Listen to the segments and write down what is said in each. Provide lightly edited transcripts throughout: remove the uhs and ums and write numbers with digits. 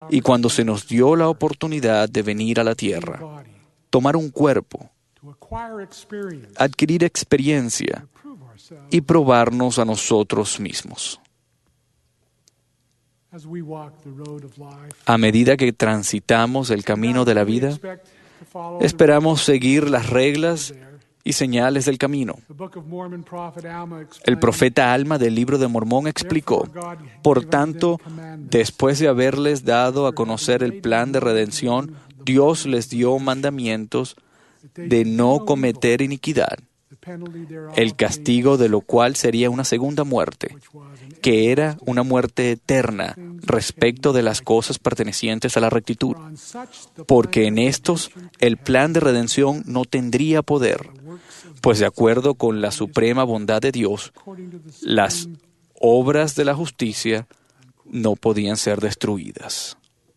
y cuando se nos dio la oportunidad de venir a la tierra, tomar un cuerpo, adquirir experiencia y probarnos a nosotros mismos. A medida que transitamos el camino de la vida, esperamos seguir las reglas y señales del camino. El profeta Alma del Libro de Mormón explicó: por tanto, después de haberles dado a conocer el plan de redención, Dios les dio mandamientos de no cometer iniquidad, el castigo de lo cual sería una segunda muerte, que era una muerte eterna respecto de las cosas pertenecientes a la rectitud, porque en estos el plan de redención no tendría poder, pues de acuerdo con la suprema bondad de Dios, las obras de la justicia no podían ser destruidas.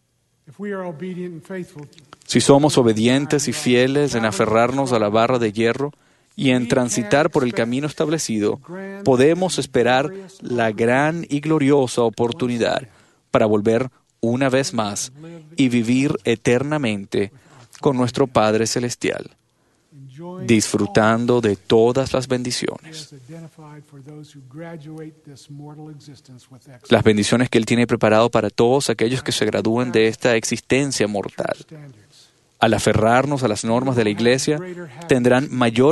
Si somos obedientes y fieles en aferrarnos a la barra de hierro y en transitar por el camino establecido, podemos esperar la gran y gloriosa oportunidad para volver una vez más y vivir eternamente con nuestro Padre Celestial, disfrutando de todas las bendiciones. Las bendiciones que Él tiene preparado para todos aquellos que se gradúen de esta existencia mortal. Al aferrarnos a las normas de la Iglesia, tendrán mayor